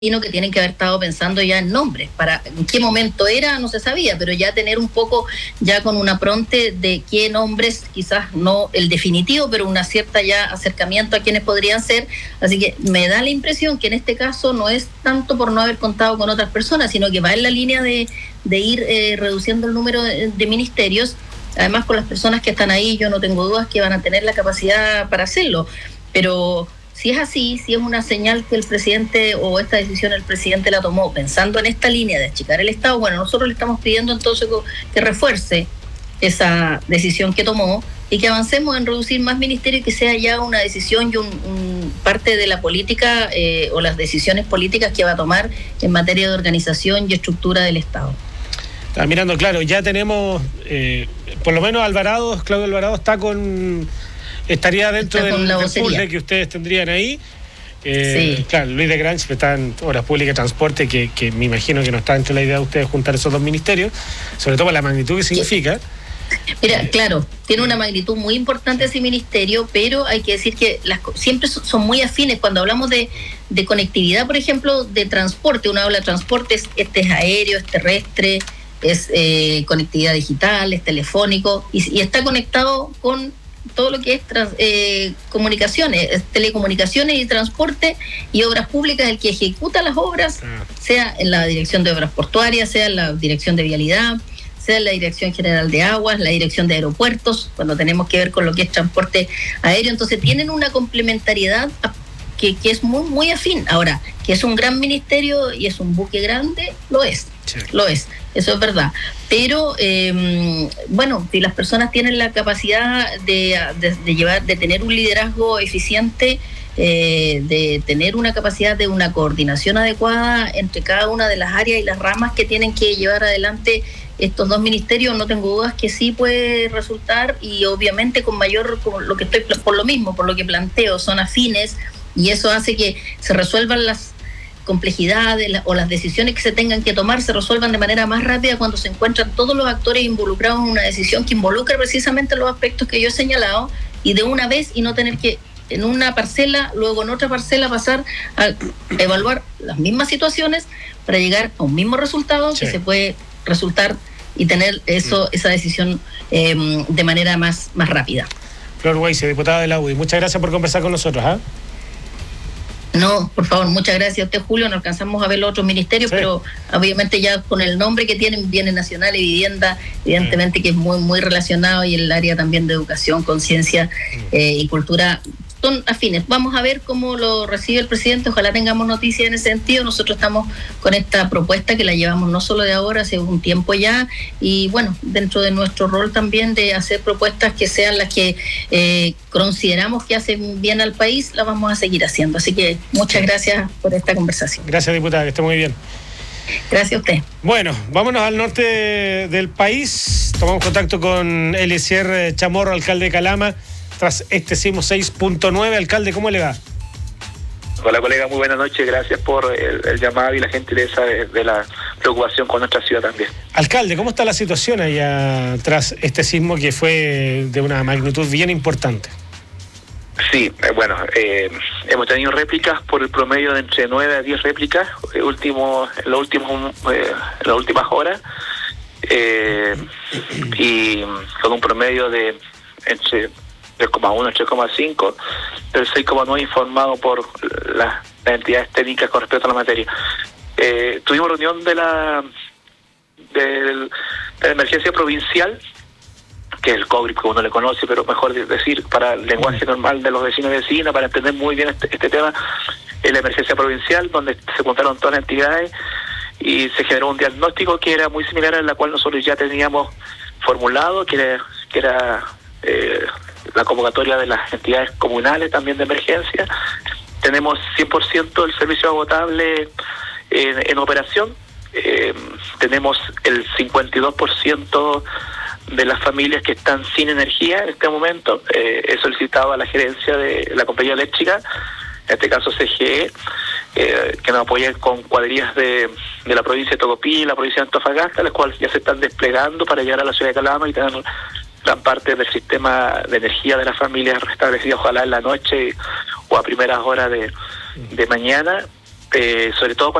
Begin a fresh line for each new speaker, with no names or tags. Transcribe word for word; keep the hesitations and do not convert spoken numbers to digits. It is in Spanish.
que tienen que haber estado pensando ya en nombres. Para en qué momento era no se sabía, pero ya tener un poco ya con una pronte de qué nombres, quizás no el definitivo, pero una cierta ya acercamiento a quienes podrían ser. Así que me da la impresión que en este caso no es tanto por no haber contado con otras personas, sino que va en la línea de, de ir eh, reduciendo el número de, de ministerios. Además, con las personas que están ahí, yo no tengo dudas que van a tener la capacidad para hacerlo, pero si es así, si es una señal que el presidente o esta decisión el presidente la tomó pensando en esta línea de achicar el Estado, bueno, nosotros le estamos pidiendo entonces que refuerce esa decisión que tomó y que avancemos en reducir más ministerios y que sea ya una decisión y un, un parte de la política eh, o las decisiones políticas que va a tomar en materia de organización y estructura del Estado.
Está mirando, claro, ya tenemos, eh, por lo menos Alvarado, Claudio Alvarado está con... Estaría dentro del, del puzzle que ustedes tendrían ahí. Eh, sí. Claro, Luis de Grange está en Obras Públicas y Transporte, que, que me imagino que no está dentro de la idea de ustedes juntar esos dos ministerios, sobre todo por la magnitud que significa.
Mira, claro, tiene una magnitud muy importante ese ministerio, pero hay que decir que las siempre son muy afines. Cuando hablamos de, de conectividad, por ejemplo, de transporte, uno habla de transporte, este es aéreo, es terrestre, es eh, conectividad digital, es telefónico, y, y está conectado con todo lo que es trans, eh, comunicaciones, telecomunicaciones y transporte y obras públicas, el que ejecuta las obras, sea en la Dirección de Obras Portuarias, sea en la Dirección de Vialidad, sea en la Dirección General de Aguas, la Dirección de Aeropuertos, cuando tenemos que ver con lo que es transporte aéreo. Entonces tienen una complementariedad que, que es muy, muy afín. Ahora, que es un gran ministerio y es un buque grande, lo es, sí. lo es. Eso es verdad, pero eh, bueno, si las personas tienen la capacidad de, de, de llevar, de tener un liderazgo eficiente, eh, de tener una capacidad de una coordinación adecuada entre cada una de las áreas y las ramas que tienen que llevar adelante estos dos ministerios, no tengo dudas que sí puede resultar, y obviamente con mayor, con lo que estoy por lo mismo, por lo que planteo, son afines, y eso hace que se resuelvan las complejidades o las decisiones que se tengan que tomar se resuelvan de manera más rápida cuando se encuentran todos los actores involucrados en una decisión que involucra precisamente los aspectos que yo he señalado, y de una vez, y no tener que en una parcela, luego en otra parcela pasar a evaluar las mismas situaciones para llegar a un mismo resultado, sí. que se puede resultar y tener eso, esa decisión eh, de manera más, más rápida.
Flor Weisse, diputada de la U D I, muchas gracias por conversar con nosotros. ¿eh?
No, por favor, muchas gracias a usted, Julio. No alcanzamos a ver los otros ministerios, sí. pero obviamente ya con el nombre que tienen, Bienes Nacionales y Vivienda, evidentemente sí. que es muy muy relacionado, y el área también de educación, conciencia eh, y cultura son afines. Vamos a ver cómo lo recibe el presidente, ojalá tengamos noticias en ese sentido. Nosotros estamos con esta propuesta que la llevamos no solo de ahora, hace un tiempo ya, y bueno, dentro de nuestro rol también de hacer propuestas que sean las que eh, consideramos que hacen bien al país, las vamos a seguir haciendo. Así que muchas gracias por esta conversación.
Gracias, diputada, que esté muy bien.
Gracias a usted.
Bueno, vámonos al norte de, del país. Tomamos contacto con Eliezer Chamorro, alcalde de Calama, tras este sismo seis punto nueve. Alcalde, ¿cómo le va?
Hola, colega, muy buenas noches. Gracias por el, el llamado y la gentileza de, de la preocupación con nuestra ciudad también.
Alcalde, ¿cómo está la situación allá tras este sismo que fue de una magnitud bien importante?
Sí, eh, bueno, eh, hemos tenido réplicas por el promedio de entre nueve a diez réplicas eh, último, en, los últimos, eh, en las últimas horas, eh, y con un promedio de entre tres coma uno, tres coma cinco, del seis coma nueve informado por la, las entidades técnicas con respecto a la materia. Eh, tuvimos reunión de la, de, de la emergencia provincial, que es el COBRIP, que uno le conoce, pero mejor decir para el lenguaje normal de los vecinos y vecinas, para entender muy bien este, este tema, es la emergencia provincial, donde se juntaron todas las entidades y se generó un diagnóstico que era muy similar al cual nosotros ya teníamos formulado, que era, que era eh, la convocatoria de las entidades comunales también de emergencia. Tenemos cien por ciento del servicio agotable en, en operación, eh, tenemos el cincuenta y dos por ciento de las familias que están sin energía en este momento. Eh, he solicitado a la gerencia de la compañía eléctrica, en este caso C G E, eh, que nos apoyen con cuadrillas de, de la provincia de Tocopilla y la provincia de Antofagasta, las cuales ya se están desplegando para llegar a la ciudad de Calama y tener gran parte del sistema de energía de las familias restablecida, ojalá en la noche o a primeras horas de, de mañana. eh, sobre todo